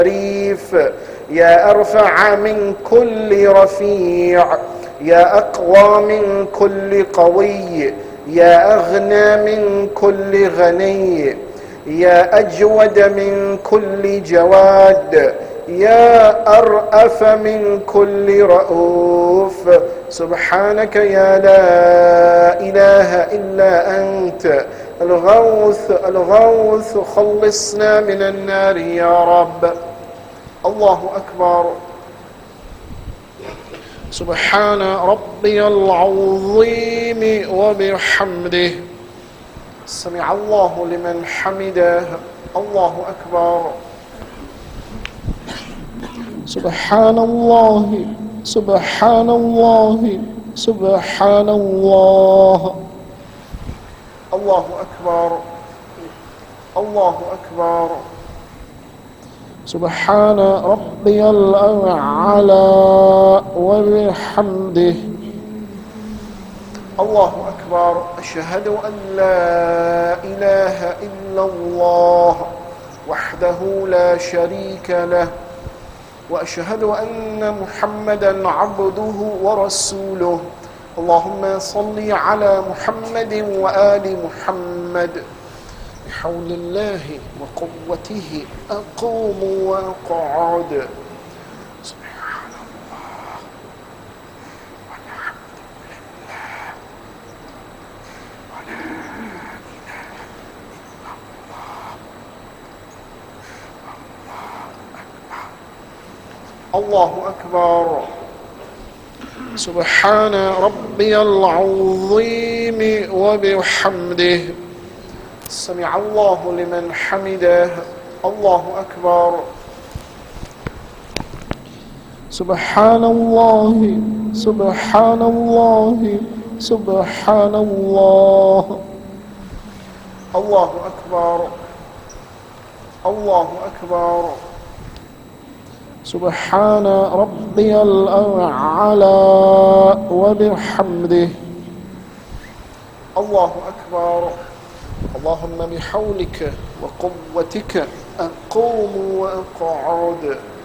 شريف، يا أرفع من كل رفيع، يا أقوى من كل قوي، يا أغنى من كل غني، يا أجود من كل جواد، يا أرأف من كل رؤوف. سبحانك يا لا إله إلا أنت الغوث الغوث، خلصنا من النار يا رب. الله أكبر. سبحان ربي العظيم وبحمده. سمع الله لمن حمده. الله أكبر. سبحان الله سبحان الله سبحان الله. الله أكبر. الله أكبر. سبحان ربي الأعلى وبحمده. الله أكبر. أشهد أن لا إله إلا الله وحده لا شريك له، وأشهد أن محمدا عبده ورسوله. اللهم صل على محمد وآل محمد. بحول الله وقوته أقوم وأقعد. سبحان الله والحمد لله ولا إله إلا الله. الله أكبر. سبحان ربي العظيم وبحمده. سمع الله لمن حمده. الله أكبر. سبحان الله سبحان الله سبحان الله. الله أكبر. الله أكبر. سبحان ربي الأعلى وبحمده. الله أكبر. اللهم بحولك وقوتك أقوم وأقعد.